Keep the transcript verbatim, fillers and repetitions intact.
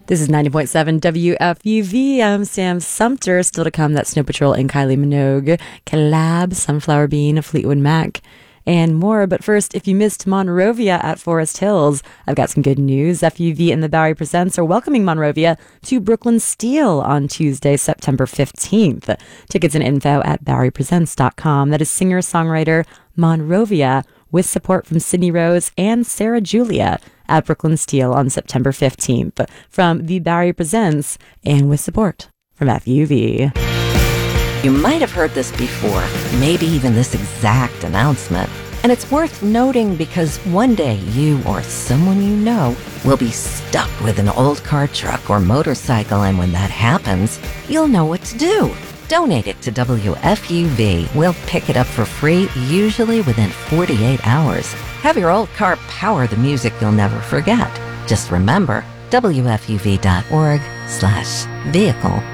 This is ninety point seven W F U V. I'm Sam Sumter. Still to come, that Snow Patrol and Kylie Minogue collab, Sunflower Bean, Fleetwood Mac, and more. But first, if you missed Monrovia at Forest Hills, I've got some good news. F U V and the Bowery Presents are welcoming Monrovia to Brooklyn Steel on Tuesday, September fifteenth. Tickets and info at bowery presents dot com. That is singer-songwriter Monrovia, with support from Sydney Rose and Sarah Julia at Brooklyn Steel on September fifteenth. From The Bowery Presents and with support from F U V. You might have heard this before, maybe even this exact announcement. And it's worth noting because one day you or someone you know will be stuck with an old car, truck, or motorcycle, and when that happens, you'll know what to do. Donate it to W F U V. We'll pick it up for free, usually within forty-eight hours. Have your old car power the music you'll never forget. Just remember, W F U V dot org slash vehicle.